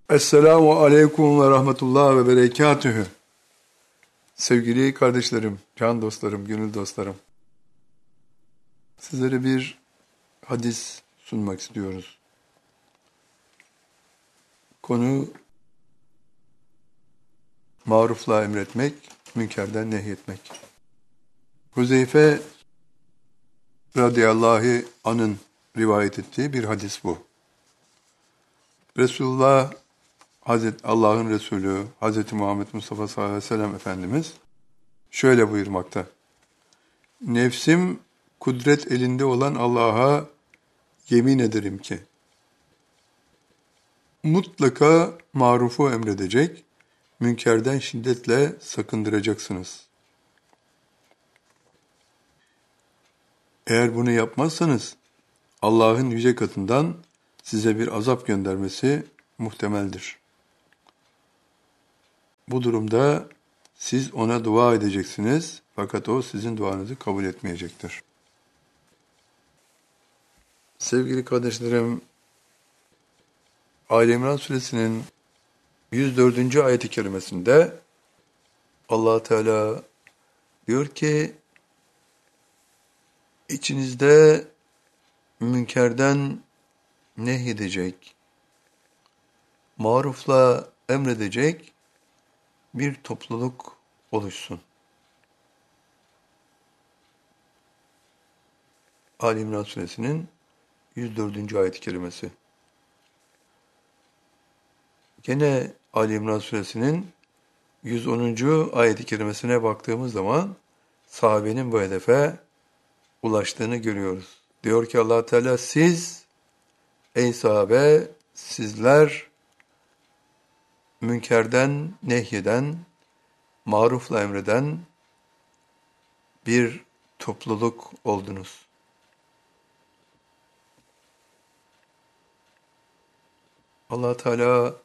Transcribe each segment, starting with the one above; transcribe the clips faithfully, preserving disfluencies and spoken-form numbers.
Esselamu aleyküm ve rahmetullah ve berekatühü. Sevgili kardeşlerim, can dostlarım, gönül dostlarım. Sizlere bir hadis sunmak istiyoruz. Konu marufla emretmek, münkerden nehyetmek. Huzeyfe radıyallahu anh'ın rivayet ettiği bir hadis bu. Resulullah, Hazreti Allah'ın Resulü, Hazreti Muhammed Mustafa sallallahu aleyhi ve sellem Efendimiz şöyle buyurmakta. Nefsim kudret elinde olan Allah'a yemin ederim ki, mutlaka marufu emredecek, münkerden şiddetle sakındıracaksınız. Eğer bunu yapmazsanız, Allah'ın yüce katından size bir azap göndermesi muhtemeldir. Bu durumda siz ona dua edeceksiniz, fakat o sizin duanızı kabul etmeyecektir. Sevgili kardeşlerim, Ali İmran Suresinin yüz dördüncü ayet-i kerimesinde Allah Teala diyor ki, içinizde münkerden nehyedecek, marufla emredecek bir topluluk oluşsun. Ali İmran Suresinin yüz dördüncü ayet-i kerimesi. Gene Ali İmran Suresinin yüz onuncu ayet-i kerimesine baktığımız zaman sahabenin bu hedefe ulaştığını görüyoruz. Diyor ki Allah Teala, siz ey sahabe, sizler münkerden nehyeden, marufla emreden bir topluluk oldunuz. Allah Teala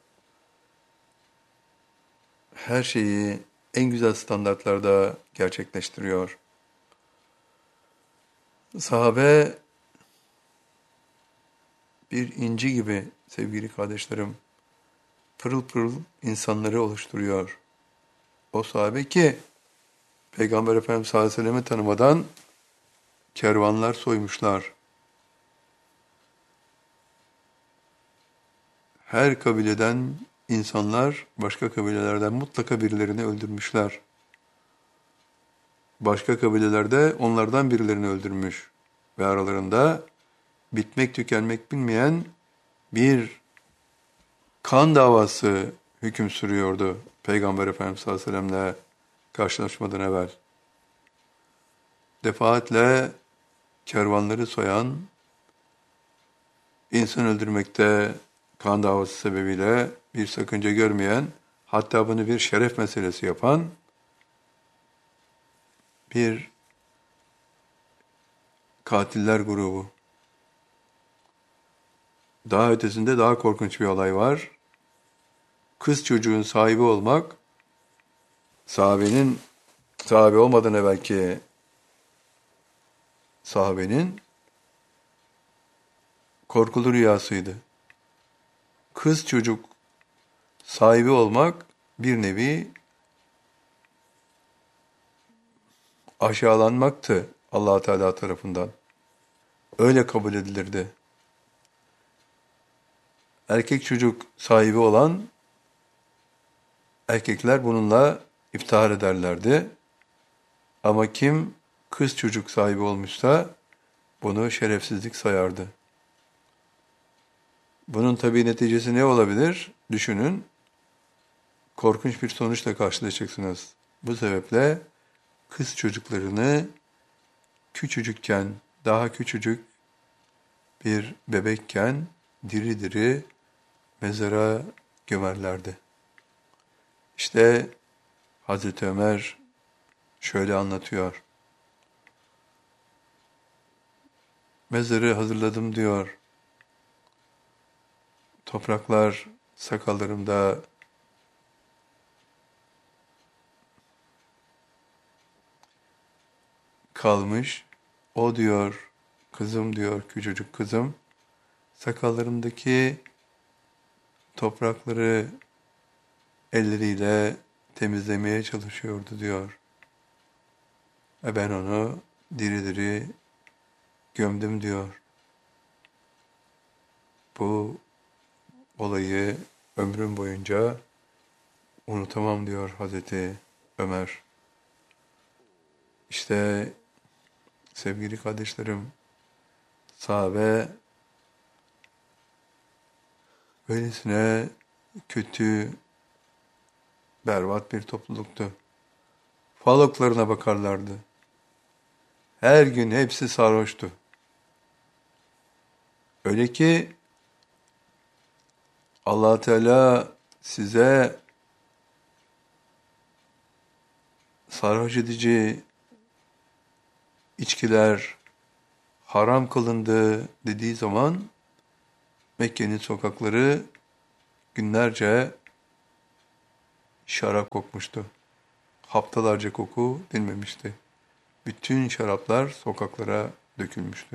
her şeyi en güzel standartlarda gerçekleştiriyor. Sahabe bir inci gibi sevgili kardeşlerim, pırıl pırıl insanları oluşturuyor. O sahabe ki Peygamber Efendimiz sallallahu aleyhi ve sellem'i tanımadan kervanlar soymuşlar. Her kabileden insanlar başka kabilelerden mutlaka birilerini öldürmüşler. Başka kabilelerde onlardan birilerini öldürmüş ve aralarında bitmek tükenmek bilmeyen bir kan davası hüküm sürüyordu Peygamber Efendimiz sallallahu aleyhi ve sellem'le karşılaşmadan evvel. Defaatle kervanları soyan, insan öldürmekte kan davası sebebiyle bir sakınca görmeyen, hatta bunu bir şeref meselesi yapan bir katiller grubu. Daha ötesinde daha korkunç bir olay var. Kız çocuğun sahibi olmak, sahabenin, sahabe olmadan evvelki sahabenin korkulu rüyasıydı. Kız çocuk sahibi olmak bir nevi aşağılanmaktı Allah Teala tarafından. Öyle kabul edilirdi. Erkek çocuk sahibi olan erkekler bununla iftihar ederlerdi. Ama kim kız çocuk sahibi olmuşsa bunu şerefsizlik sayardı. Bunun tabii neticesi ne olabilir? Düşünün. Korkunç bir sonuçla karşılaşacaksınız. Bu sebeple kız çocuklarını küçücükken, daha küçücük bir bebekken diri diri mezara gömerlerdi. İşte Hazreti Ömer şöyle anlatıyor. Mezarı hazırladım diyor. Topraklar sakallarımda kalmış. O diyor, kızım diyor, küçücük kızım, sakallarımdaki toprakları elleriyle temizlemeye çalışıyordu diyor. Ve ben onu diri diri gömdüm diyor. Bu olayı ömrüm boyunca unutamam diyor Hazreti Ömer. İşte sevgili kardeşlerim, sahabe böylesine kötü, berbat bir topluluktu. Faloklarına bakarlardı. Her gün hepsi sarhoştu. Öyle ki Allah Teala size sarhoş edici içkiler haram kılındı dediği zaman Mekke'nin sokakları günlerce şarap kokmuştu. Haftalarca koku dinmemişti. Bütün şaraplar sokaklara dökülmüştü.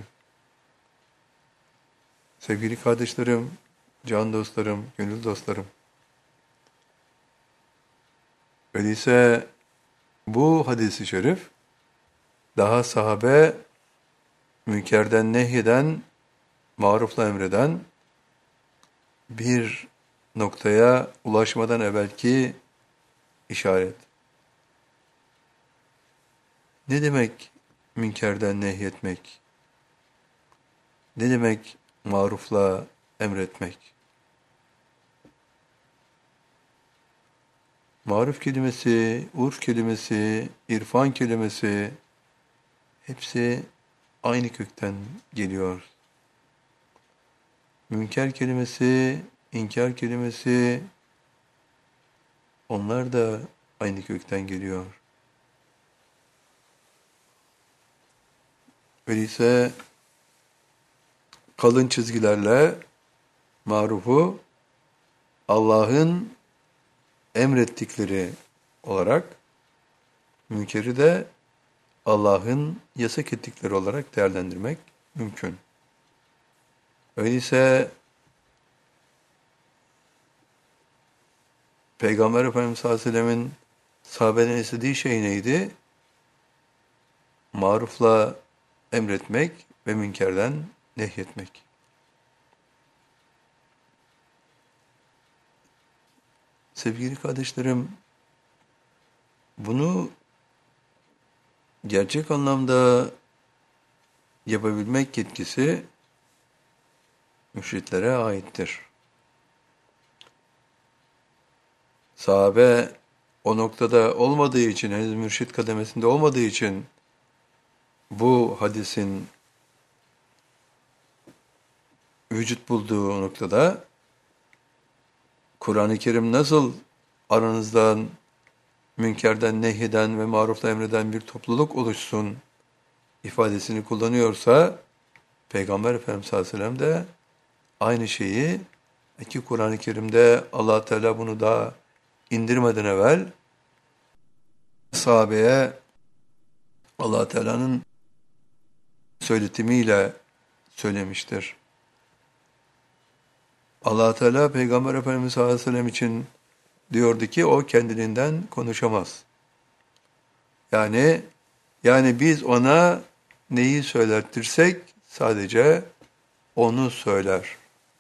Sevgili kardeşlerim, can dostlarım, gönül dostlarım. Öyleyse bu hadis-i şerif daha sahabe münkerden nehyeden, marufla emreden bir noktaya ulaşmadan evvelki işaret. Ne demek münkerden nehyetmek? Ne demek marufla emretmek? Maruf kelimesi, urf kelimesi, irfan kelimesi hepsi aynı kökten geliyor. Münker kelimesi, inkar kelimesi onlar da aynı kökten geliyor. Öyleyse kalın çizgilerle marufu Allah'ın emrettikleri olarak, münkeri de Allah'ın yasak ettikleri olarak değerlendirmek mümkün. Öyleyse Peygamber Efendimiz sallallahu aleyhi ve sellem'in sahabeden istediği şey neydi? Marufla emretmek ve münkerden nehyetmek. Sevgili kardeşlerim, bunu gerçek anlamda yapabilmek yetkisi mürşitlere aittir. Sahabe o noktada olmadığı için, henüz mürşit kademesinde olmadığı için bu hadisin vücut bulduğu noktada Kur'an-ı Kerim nasıl aranızdan münkerden nehyeden ve marufla emreden bir topluluk oluşsun ifadesini kullanıyorsa Peygamber Efendimiz sallallahu aleyhi ve sellem de aynı şeyi ki Kur'an-ı Kerim'de Allah Teala bunu daha indirmeden evvel sahabeye Allah Teala'nın söyletimiyle söylemiştir. Allah Teala Peygamber Efendimiz sallallahu aleyhi ve sellem için diyordu ki o kendiliğinden konuşamaz. Yani yani biz ona neyi söylettirsek sadece onu söyler.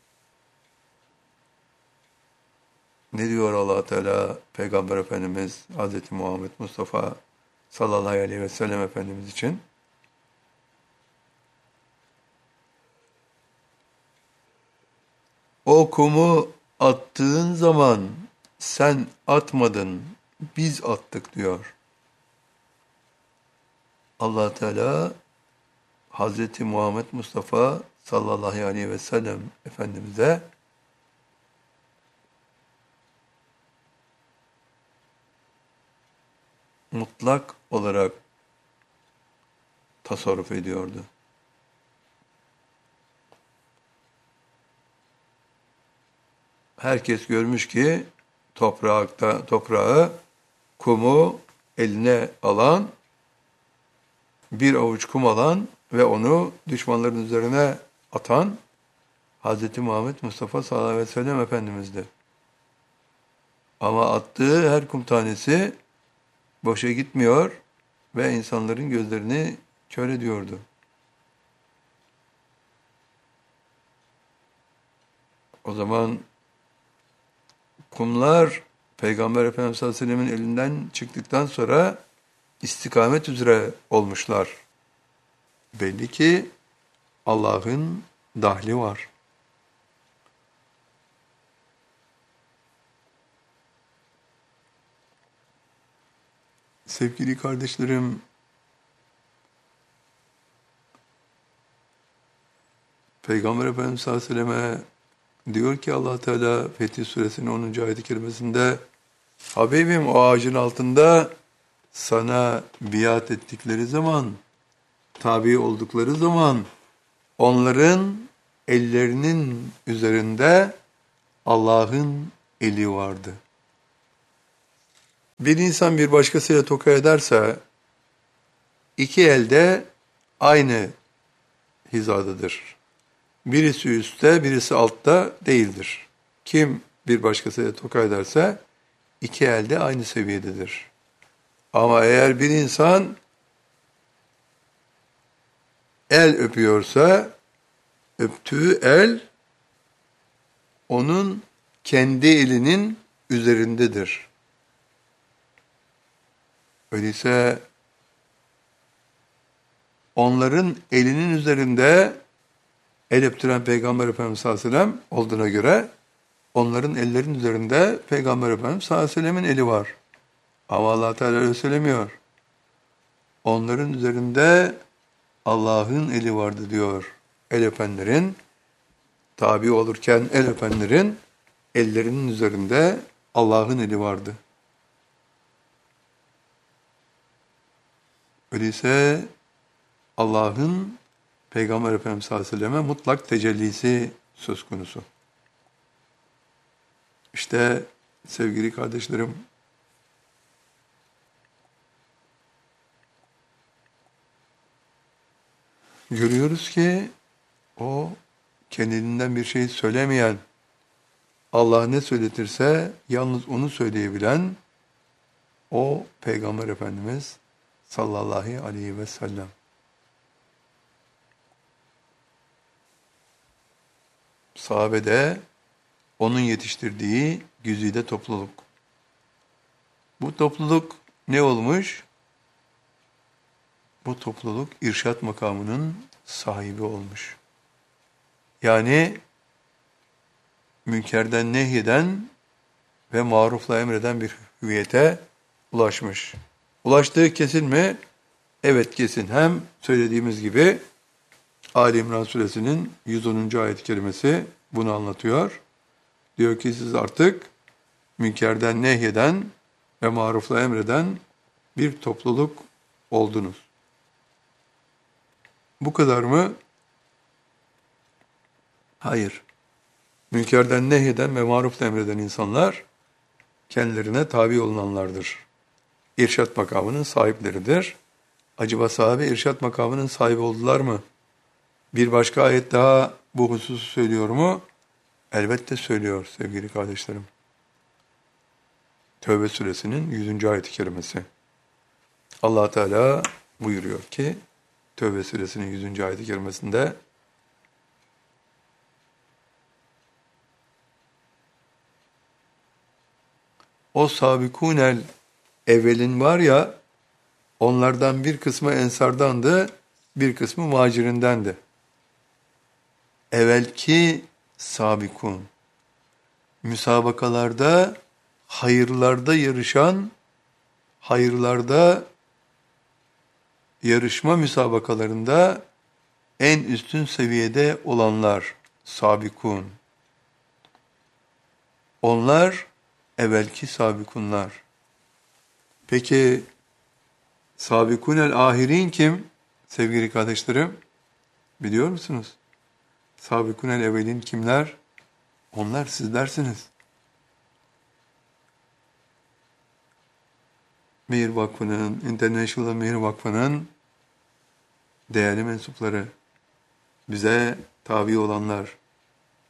Ne diyor Allah Teala Peygamber Efendimiz Hazreti Muhammed Mustafa sallallahu aleyhi ve sellem Efendimiz için? O kumu attığın zaman sen atmadın, biz attık diyor. Allah Teala Hazreti Muhammed Mustafa sallallahu aleyhi ve sellem Efendimiz'e mutlak olarak tasarruf ediyordu. Herkes görmüş ki toprakta toprağı, kumu eline alan, bir avuç kum alan ve onu düşmanların üzerine atan Hz. Muhammed Mustafa sallallahu aleyhi ve sellem Efendimiz'di. Ama attığı her kum tanesi boşa gitmiyor ve insanların gözlerini kör ediyordu. O zaman kumlar Peygamber Efendimiz sallallahu aleyhi ve sellemin elinden çıktıktan sonra istikamet üzere olmuşlar. Belli ki Allah'ın dahli var. Sevgili kardeşlerim, Peygamber Efendimiz sallallahu aleyhi ve selleme diyor ki Allah Teala Fetih Suresinin onuncu ayet-i kerimesinde, Habibim o ağacın altında sana biat ettikleri zaman, tabi oldukları zaman onların ellerinin üzerinde Allah'ın eli vardı. Bir insan bir başkasıyla toka ederse iki elde aynı hizadadır. Birisi üstte, birisi altta değildir. Kim bir başkasıyla toka ederse iki elde aynı seviyededir. Ama eğer bir insan el öpüyorsa öptüğü el onun kendi elinin üzerindedir. Öyleyse onların elinin üzerinde el öptüren Peygamber Efendimiz sallallahu aleyhi ve sellem olduğuna göre onların ellerinin üzerinde Peygamber Efendimiz sallallahu aleyhi ve sellemin eli var. Ama Allah Teala öyle söylemiyor. Onların üzerinde Allah'ın eli vardı diyor. El öpenlerin, tabi olurken el öpenlerin ellerinin üzerinde Allah'ın eli vardı. Öyleyse Allah'ın Peygamber Efendimiz sallallahu aleyhi ve selleme mutlak tecellisi söz konusu. İşte sevgili kardeşlerim, görüyoruz ki o kendinden bir şey söylemeyen, Allah ne söyletirse yalnız onu söyleyebilen o Peygamber Efendimiz sallallahu aleyhi ve sellem. Sahabede onun yetiştirdiği güzide topluluk. Bu topluluk ne olmuş? Bu topluluk irşat makamının sahibi olmuş. Yani münkerden nehyeden ve marufla emreden bir hüviyete ulaşmış. Ulaştığı kesin mi? Evet kesin. Hem söylediğimiz gibi Ali İmran Suresinin yüz onuncu ayet-i kerimesi bunu anlatıyor. Diyor ki siz artık münkerden nehyeden ve marufla emreden bir topluluk oldunuz. Bu kadar mı? Hayır. Münkerden nehyeden ve marufla emreden insanlar kendilerine tabi olunanlardır. İrşat makamının sahipleridir. Acaba sahabe irşat makamının sahibi oldular mı? Bir başka ayet daha bu hususu söylüyor mu? Elbette söylüyor sevgili kardeşlerim. Tevbe suresinin yüzüncü ayet-i kerimesi. Allah Teala buyuruyor ki Tevbe suresinin yüzüncü ayet-i kerimesinde o sabikunel evvelin var ya, onlardan bir kısmı ensardandı, bir kısmı muhacirindendi. Evvelki sabikun, müsabakalarda, hayırlarda yarışan, hayırlarda yarışma müsabakalarında en üstün seviyede olanlar, sabikun. Onlar evvelki sabikunlar. Peki sabikunel ahirin kim? Sevgili kardeşlerim, biliyor musunuz? Sabikunel evvelin kimler? Onlar sizlersiniz. Mehir Vakfı'nın, International Mehir Vakfı'nın değerli mensupları, bize tabi olanlar,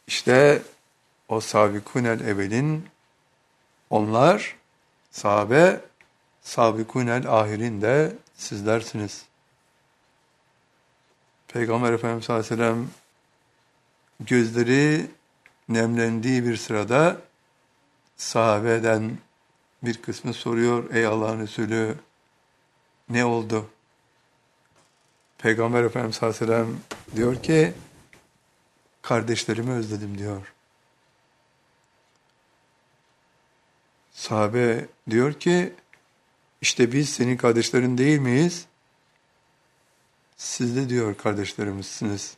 İşte o sabikunel evvelin, onlar sahabe, sabikunel ahirin de sizlersiniz. Peygamber Efendimiz sallallahu aleyhi ve sellem gözleri nemlendiği bir sırada sahabeden bir kısmı soruyor, ey Allah'ın Resulü ne oldu? Peygamber Efendimiz sallallahu aleyhi ve sellem diyor ki, kardeşlerimi özledim diyor. Sahabe diyor ki, işte biz senin kardeşlerin değil miyiz? Siz de diyor kardeşlerimizsiniz.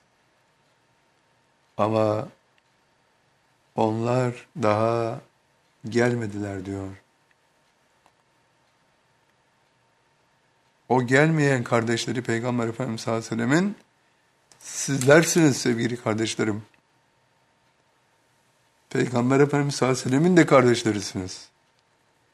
Ama onlar daha gelmediler diyor. O gelmeyen kardeşleri Peygamber Efendimiz sallallahu aleyhi ve sellemin sizlersiniz sevgili kardeşlerim. Peygamber Efendimiz sallallahu aleyhi ve sellemin de kardeşlerisiniz.